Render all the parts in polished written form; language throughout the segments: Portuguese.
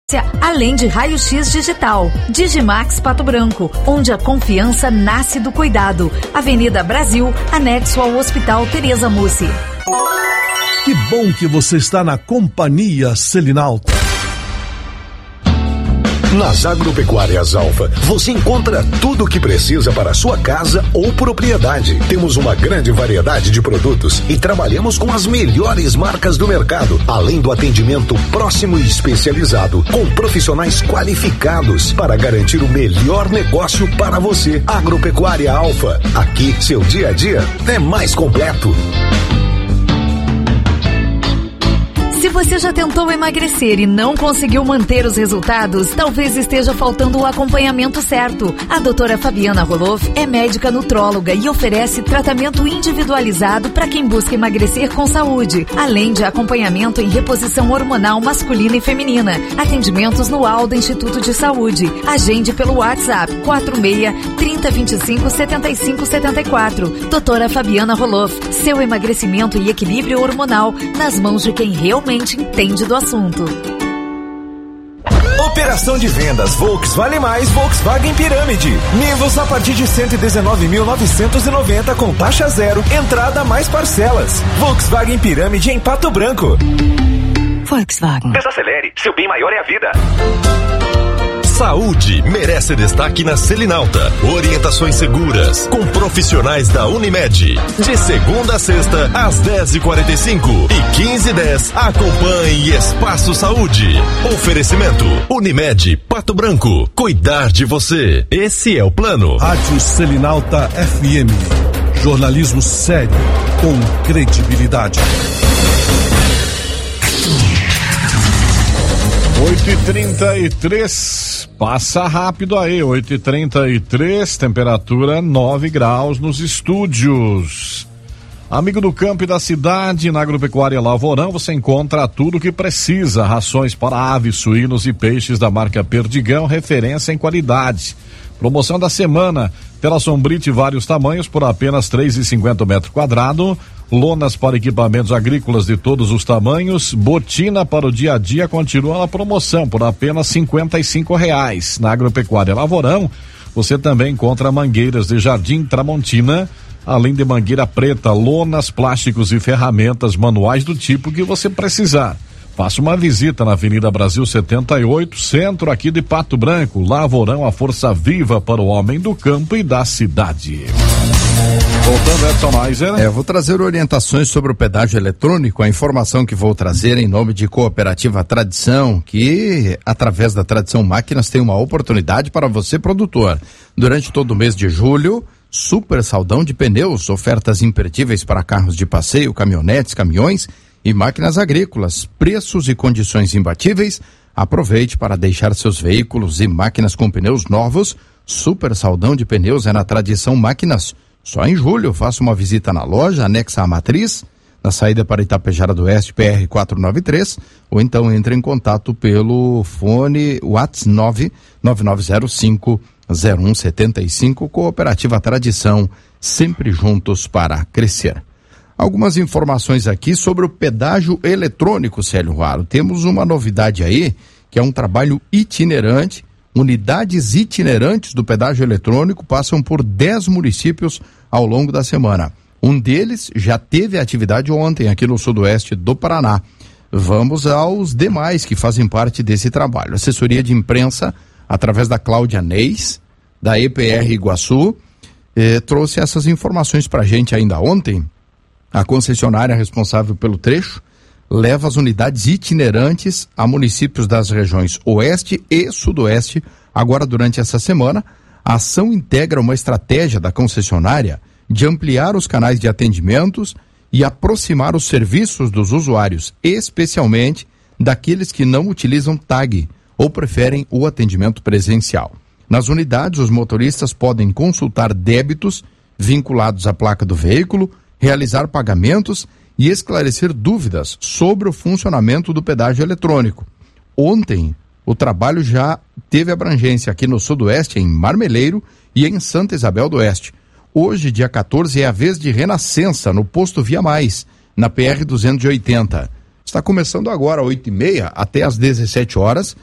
além de raio-x digital. Digimax Pato Branco, onde a confiança nasce do cuidado. Avenida Brasil, anexo ao Hospital Tereza Mussi. Que bom que você está na Companhia Selinalta. Nas Agropecuárias Alfa, você encontra tudo o que precisa para a sua casa ou propriedade. Temos uma grande variedade de produtos e trabalhamos com as melhores marcas do mercado, além do atendimento próximo e especializado, com profissionais qualificados para garantir o melhor negócio para você. Agropecuária Alfa, aqui seu dia a dia é mais completo. Se você já tentou emagrecer e não conseguiu manter os resultados, talvez esteja faltando o acompanhamento certo. A doutora Fabiana Roloff é médica nutróloga e oferece tratamento individualizado para quem busca emagrecer com saúde, além de acompanhamento em reposição hormonal masculina e feminina. Atendimentos no Alda Instituto de Saúde. Agende pelo WhatsApp 46-3025-7574. Doutora Fabiana Roloff, seu emagrecimento e equilíbrio hormonal nas mãos de quem realmente entende do assunto. Operação de vendas Volkswagen Mais Volkswagen Pirâmide. Nivus a partir de 119.990 com taxa zero, entrada mais parcelas. Volkswagen Pirâmide em Pato Branco. Volkswagen. Desacelere, seu bem maior é a vida. Saúde merece destaque na Selinalta. Orientações seguras com profissionais da Unimed. De segunda a sexta, às 10h45 e 15h10, acompanhe Espaço Saúde. Oferecimento Unimed Pato Branco. Cuidar de você. Esse é o plano. Rádio Selinalta FM. Jornalismo sério, com credibilidade. 8h33, passa rápido aí, 8h33, temperatura 9 graus nos estúdios. Amigo do campo e da cidade, na Agropecuária Lavorão você encontra tudo o que precisa, rações para aves, suínos e peixes da marca Perdigão, referência em qualidade. Promoção da semana, tela Sombrite vários tamanhos por apenas R$3,50 metro quadrado. Lonas para equipamentos agrícolas de todos os tamanhos. Botina para o dia a dia continua na promoção por apenas R$55. Na Agropecuária Lavorão, você também encontra mangueiras de Jardim Tramontina, além de mangueira preta, lonas, plásticos e ferramentas manuais do tipo que você precisar. Faça uma visita na Avenida Brasil 78, centro aqui de Pato Branco. Lavorão, a força viva para o homem do campo e da cidade. Voltando, Edson Maiser. Vou trazer orientações sobre o pedágio eletrônico. A informação que vou trazer em nome de Cooperativa Tradição, que através da Tradição Máquinas tem uma oportunidade para você, produtor. Durante todo o mês de julho, super saldão de pneus, ofertas imperdíveis para carros de passeio, caminhonetes, caminhões e máquinas agrícolas, preços e condições imbatíveis. Aproveite para deixar seus veículos e máquinas com pneus novos. Super saldão de pneus é na Tradição Máquinas. Só em julho, faça uma visita na loja anexa à matriz, na saída para Itapejara do Oeste, PR 493, ou então entre em contato pelo fone WhatsApp 99905-0175, Cooperativa Tradição, sempre juntos para crescer. Algumas informações aqui sobre o pedágio eletrônico, Célio Ruaro. Temos uma novidade aí, que é um trabalho itinerante. Unidades itinerantes do pedágio eletrônico passam por 10 municípios ao longo da semana. Um deles já teve atividade ontem aqui no sudoeste do Paraná. Vamos aos demais que fazem parte desse trabalho. Assessoria de imprensa, através da Cláudia Neis, da EPR Iguaçu, trouxe essas informações para a gente ainda ontem. A concessionária responsável pelo trecho leva as unidades itinerantes a municípios das regiões Oeste e Sudoeste. Agora, durante essa semana, a ação integra uma estratégia da concessionária de ampliar os canais de atendimentos e aproximar os serviços dos usuários, especialmente daqueles que não utilizam tag ou preferem o atendimento presencial. Nas unidades, os motoristas podem consultar débitos vinculados à placa do veículo, realizar pagamentos e esclarecer dúvidas sobre o funcionamento do pedágio eletrônico. Ontem, o trabalho já teve abrangência aqui no Sudoeste, em Marmeleiro e em Santa Isabel do Oeste. Hoje, dia 14, é a vez de Renascença, no posto Via Mais, na PR 280. Está começando agora, 8h30, até às 17 horas,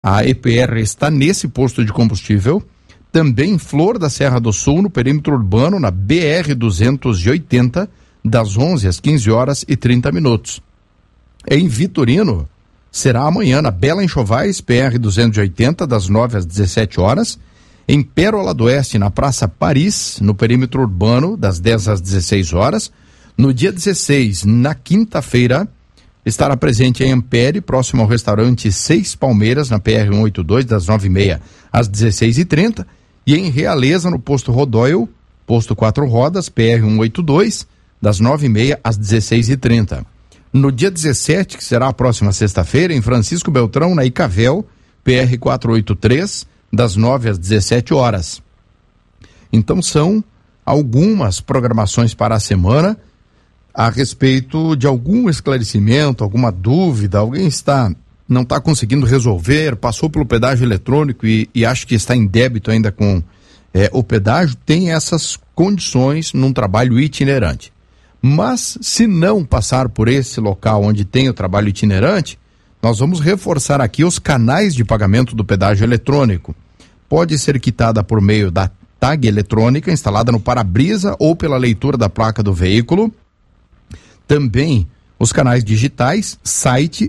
A EPR está nesse posto de combustível. Também em Flor da Serra do Sul, no perímetro urbano, na BR-280, das 11 às 15 horas e 30 minutos. Em Vitorino, será amanhã na Bela Enxovais, BR-280, das 9 às 17 horas. Em Pérola do Oeste, na Praça Paris, no perímetro urbano, das 10 às 16 horas. No dia 16, na quinta-feira, estará presente em Ampere, próximo ao restaurante Seis Palmeiras, na PR-182, das 9h30 às 16h30. E em Realeza, no posto Rodóio, posto 4 rodas, PR-182, das 9h30 às 16h30. No dia 17, que será a próxima sexta-feira, em Francisco Beltrão, na Icavel, PR-483, das 9 às 17 horas. Então são algumas programações para a semana. A respeito de algum esclarecimento, alguma dúvida, alguém não está conseguindo resolver, passou pelo pedágio eletrônico e acha que está em débito ainda com o pedágio, tem essas condições num trabalho itinerante. Mas se não passar por esse local onde tem o trabalho itinerante, nós vamos reforçar aqui os canais de pagamento do pedágio eletrônico. Pode ser quitada por meio da tag eletrônica instalada no para-brisa ou pela leitura da placa do veículo. Também os canais digitais, site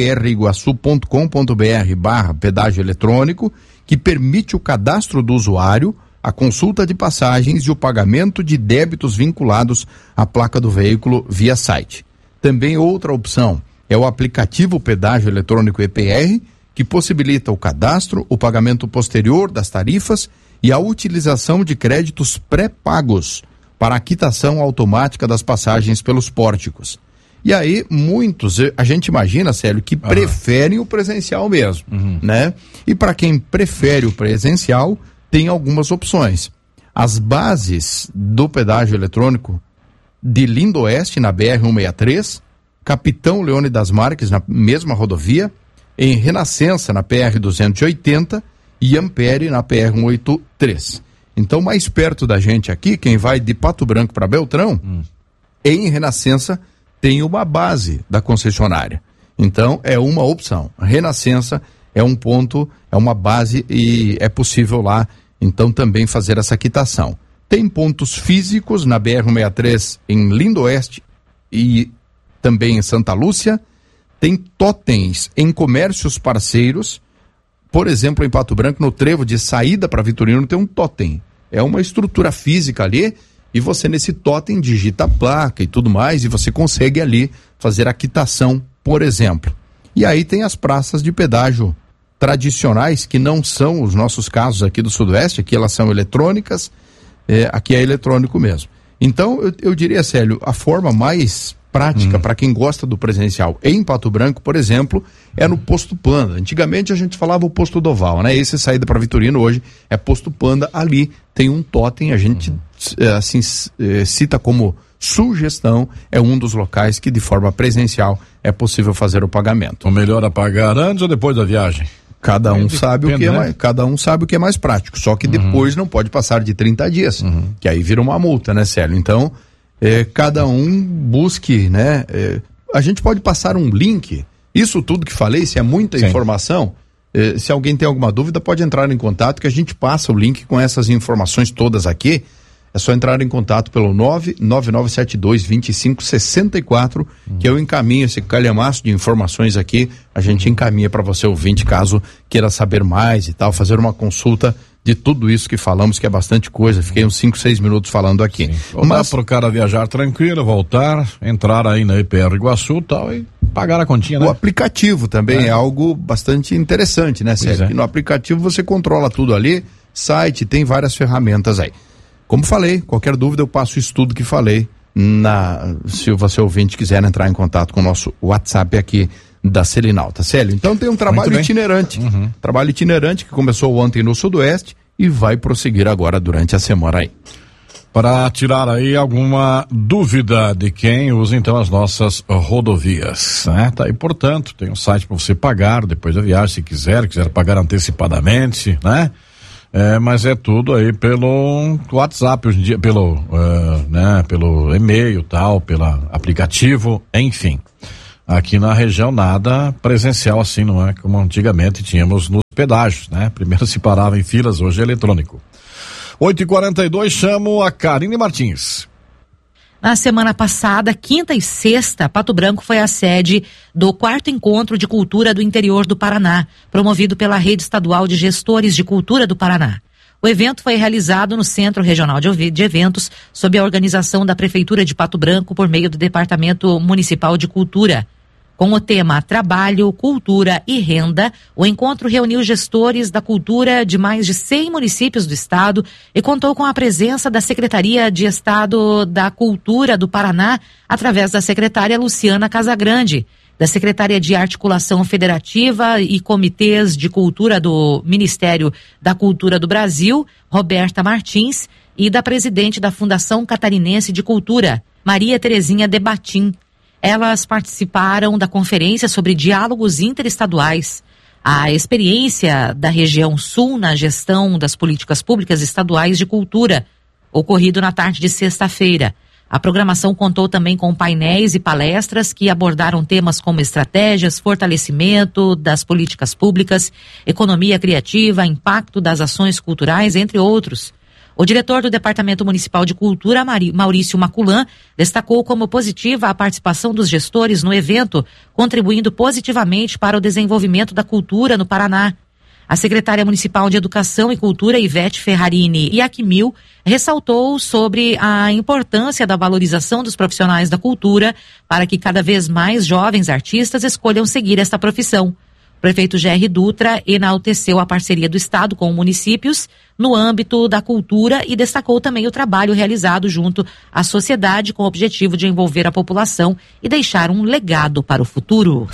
epriguaçu.com.br/pedágio eletrônico, que permite o cadastro do usuário, a consulta de passagens e o pagamento de débitos vinculados à placa do veículo via site. Também outra opção é o aplicativo Pedágio Eletrônico EPR, que possibilita o cadastro, o pagamento posterior das tarifas e a utilização de créditos pré-pagos para a quitação automática das passagens pelos pórticos. E aí, muitos, a gente imagina, Célio, que preferem o presencial mesmo, né? E para quem prefere o presencial, tem algumas opções. As bases do pedágio eletrônico de Lindoeste, na BR-163, Capitão Leone das Marques, na mesma rodovia, em Renascença, na PR-280 e Ampere, na PR-183. Então, mais perto da gente aqui, quem vai de Pato Branco para Beltrão, em Renascença, tem uma base da concessionária. Então, é uma opção. Renascença é um ponto, é uma base e é possível lá, então, também fazer essa quitação. Tem pontos físicos na BR-163 em Lindoeste e também em Santa Lúcia. Tem totens em comércios parceiros. Por exemplo, em Pato Branco, no trevo de saída para Vitorino, tem um totem. É uma estrutura física ali e você nesse totem digita a placa e tudo mais e você consegue ali fazer a quitação, por exemplo. E aí tem as praças de pedágio tradicionais, que não são os nossos casos aqui do Sudoeste, aqui elas são eletrônicas, aqui é eletrônico mesmo. Então, eu diria, Célio, a forma mais prática para quem gosta do presencial em Pato Branco, por exemplo, é no Posto Panda. Antigamente a gente falava o Posto do Oval, né? Esse saída para Vitorino hoje é Posto Panda. Ali tem um totem, a gente cita como sugestão, é um dos locais que de forma presencial é possível fazer o pagamento. O melhor é pagar antes ou depois da viagem? Cada um sabe o que cada um sabe o que é mais prático, só que depois não pode passar de 30 dias, que aí vira uma multa, né, Célio? Então, cada um busque, né? A gente pode passar um link, isso tudo que falei, se é muita informação, se alguém tem alguma dúvida, pode entrar em contato que a gente passa o link com essas informações todas aqui. É só entrar em contato pelo 99972-2564, que eu encaminho esse calhamaço de informações aqui, a gente encaminha para você, ouvinte, caso queira saber mais e tal, fazer uma consulta de tudo isso que falamos, que é bastante coisa. Fiquei uns 5, 6 minutos falando aqui. Mas para o cara viajar tranquilo, voltar, entrar aí na EPR Iguaçu e tal, e pagar a continha, né? O aplicativo também é algo bastante interessante, né, Sérgio? No aplicativo você controla tudo ali, site, tem várias ferramentas aí. Como falei, qualquer dúvida eu passo o estudo que falei se você ouvinte quiser entrar em contato com o nosso WhatsApp aqui da Selinalta. Célio, então tem um trabalho itinerante, trabalho itinerante que começou ontem no Sudoeste e vai prosseguir agora durante a semana aí. Para tirar aí alguma dúvida de quem usa então as nossas rodovias, né? Tá aí, portanto, tem um site para você pagar depois da viagem, se quiser pagar antecipadamente, né? Mas é tudo aí pelo WhatsApp hoje em dia, pelo e-mail, tal, pelo aplicativo, enfim. aqui na região, nada presencial assim, não é? Como antigamente tínhamos nos pedágios, né? Primeiro se parava em filas, hoje é eletrônico. 8h42, chamo a Karine Martins. Na semana passada, quinta e sexta, Pato Branco foi a sede do 4º Encontro de Cultura do Interior do Paraná, promovido pela Rede Estadual de Gestores de Cultura do Paraná. O evento foi realizado no Centro Regional de Eventos, sob a organização da Prefeitura de Pato Branco por meio do Departamento Municipal de Cultura. Com o tema Trabalho, Cultura e Renda, o encontro reuniu gestores da cultura de mais de 100 municípios do estado e contou com a presença da Secretaria de Estado da Cultura do Paraná, através da secretária Luciana Casagrande, da Secretaria de Articulação Federativa e Comitês de Cultura do Ministério da Cultura do Brasil, Roberta Martins, e da presidente da Fundação Catarinense de Cultura, Maria Terezinha Debatim. Elas participaram da conferência sobre diálogos interestaduais, a experiência da região sul na gestão das políticas públicas estaduais de cultura, ocorrido na tarde de sexta-feira. A programação contou também com painéis e palestras que abordaram temas como estratégias, fortalecimento das políticas públicas, economia criativa, impacto das ações culturais, entre outros. O diretor do Departamento Municipal de Cultura, Maurício Maculan, destacou como positiva a participação dos gestores no evento, contribuindo positivamente para o desenvolvimento da cultura no Paraná. A secretária municipal de Educação e Cultura, Ivete Ferrarini Iacmil, ressaltou sobre a importância da valorização dos profissionais da cultura para que cada vez mais jovens artistas escolham seguir esta profissão. O prefeito Gerry Dutra enalteceu a parceria do Estado com municípios no âmbito da cultura e destacou também o trabalho realizado junto à sociedade com o objetivo de envolver a população e deixar um legado para o futuro.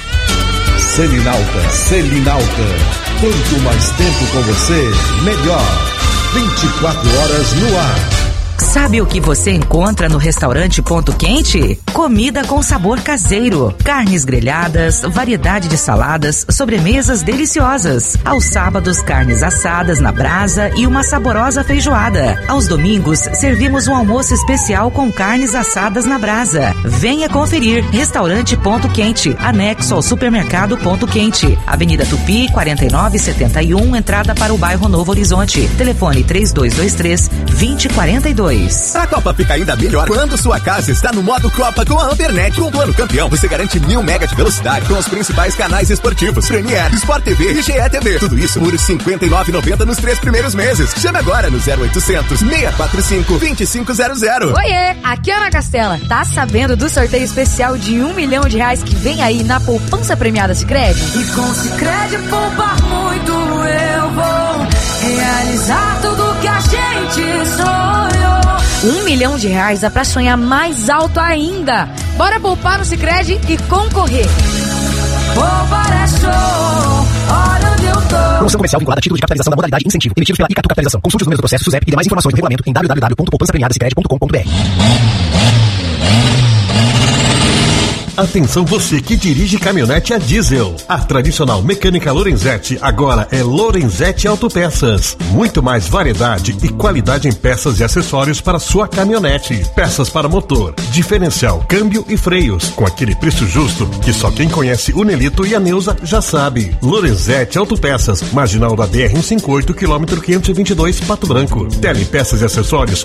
Selinalta. Quanto mais tempo com você, melhor. 24 horas no ar. Sabe o que você encontra no restaurante Ponto Quente? Comida com sabor caseiro, carnes grelhadas, variedade de saladas, sobremesas deliciosas. Aos sábados, carnes assadas na brasa e uma saborosa feijoada. Aos domingos, servimos um almoço especial com carnes assadas na brasa. Venha conferir. Restaurante Ponto Quente, anexo ao supermercado Ponto Quente. Avenida Tupi, 4971, entrada para o bairro Novo Horizonte. Telefone 3223-2042. A Copa fica ainda melhor quando sua casa está no modo Copa com a Ampernet. Com o plano campeão, você garante 1000 MB de velocidade com os principais canais esportivos, Premier, Sport TV e GE TV. Tudo isso por R$ 59,90 nos 3 primeiros meses. Chame agora no 0800 645 2500. Oiê, aqui é Ana Castela. Tá sabendo do sorteio especial de R$1 milhão que vem aí na poupança premiada Sicredi? E com Sicredi poupar muito eu vou realizar tudo que a gente sonhou. R$1 milhão é pra sonhar mais alto ainda. Bora poupar no Sicredi e concorrer. Poupar é show, olha onde eu tô. Promoção comercial vinculada a título de capitalização da modalidade incentivo, emitidos pela Icatu Capitalização. Consulte os números do processo SUSEP e demais informações no regulamento em www.poupançapremiadasicredi.com.br. Atenção você que dirige caminhonete a diesel. A tradicional mecânica Lorenzetti agora é Lorenzetti Autopeças. Muito mais variedade e qualidade em peças e acessórios para sua caminhonete. Peças para motor, diferencial, câmbio e freios. Com aquele preço justo que só quem conhece o Nelito e a Neuza já sabe. Lorenzetti Autopeças, marginal da BR-158, quilômetro 522, Pato Branco. Tele Peças e Acessórios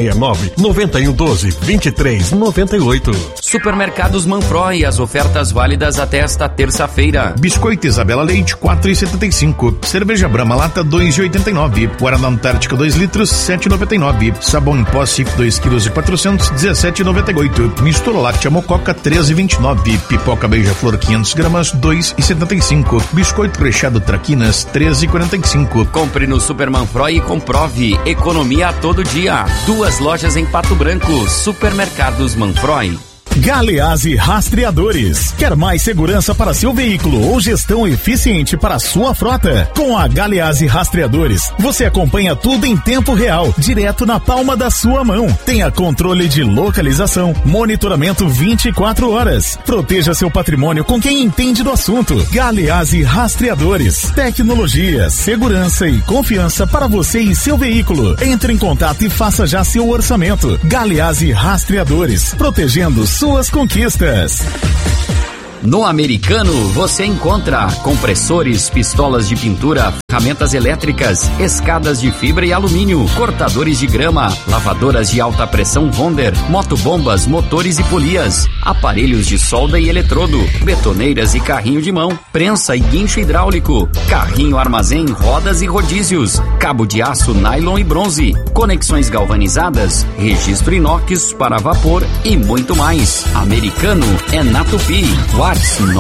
469-9112-2398. Supermercados Manfro e as ofertas válidas até esta terça-feira. Biscoito Isabela Leite, 4,75. Cerveja Brahma Lata, 2,89. Guaraná Antártica, 2 litros, 7,99. Sabão em pó Cif, 2 quilos e 400, 17,98. Mistura láctea Mococa, 13,29. Pipoca Beija-Flor, 500 gramas, 2,75. Biscoito recheado Traquinas, 13,45. Compre no Super Manfro e comprove. Economia a todo dia. 2 lojas em Pato Branco. Supermercados Manfroy. Galeazzi Rastreadores. Quer mais segurança para seu veículo ou gestão eficiente para sua frota? Com a Galeazzi Rastreadores, você acompanha tudo em tempo real, direto na palma da sua mão. Tenha controle de localização, monitoramento 24 horas. Proteja seu patrimônio com quem entende do assunto. Galeazzi Rastreadores. Tecnologia, segurança e confiança para você e seu veículo. Entre em contato e faça já seu orçamento. Galeazzi Rastreadores. Protegendo suas conquistas. No Americano você encontra compressores, pistolas de pintura, ferramentas elétricas, escadas de fibra e alumínio, cortadores de grama, lavadoras de alta pressão Wonder, motobombas, motores e polias, aparelhos de solda e eletrodo, betoneiras e carrinho de mão, prensa e guincho hidráulico, carrinho armazém, rodas e rodízios, cabo de aço, nylon e bronze, conexões galvanizadas, registro inox para vapor e muito mais. Americano é na Tupi. WhatsApp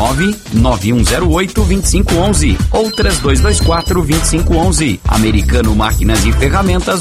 99108-2511 ou 3224-2511. Americano Máquinas e Ferramentas